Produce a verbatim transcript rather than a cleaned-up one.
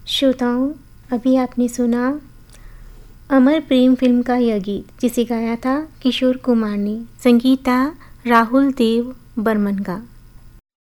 श्रोताओं, अभी आपने सुना अमर प्रेम फिल्म का यह गीत, जिसे गाया था किशोर कुमार ने। संगीत था राहुल देव बर्मन का।